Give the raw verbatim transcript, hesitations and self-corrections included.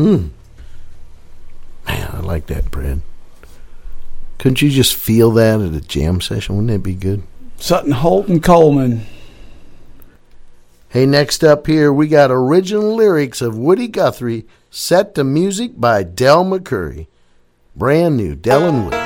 Mm. Man, I like that, Brad. Couldn't you just feel that at a jam session? Wouldn't that be good? Sutton, Holt, and Coleman. Hey, next up here, we got original lyrics of Woody Guthrie set to music by Del McCoury. Brand new, Del and Woody.